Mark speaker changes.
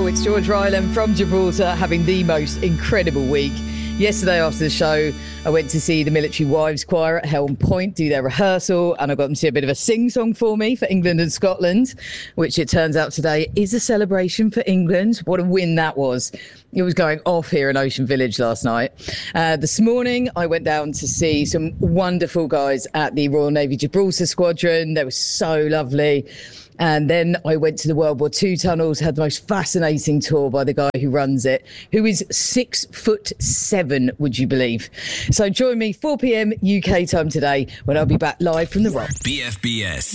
Speaker 1: all, it's George Ryland from Gibraltar, having the most incredible week. Yesterday after the show, I went to see the Military Wives Choir at Helm Point do their rehearsal, and I got them to do a bit of a sing-song for me for England and Scotland, which it turns out today is a celebration for England. What a win that was. It was going off here in Ocean Village last night. This morning, I went down to see some wonderful guys at the Royal Navy Gibraltar Squadron. They were so lovely. And then I went to the World War II tunnels, had the most fascinating tour by the guy who runs it, who is 6'7", would you believe? So join me 4 p.m. UK time today when I'll be back live from the Rock.
Speaker 2: BFBS.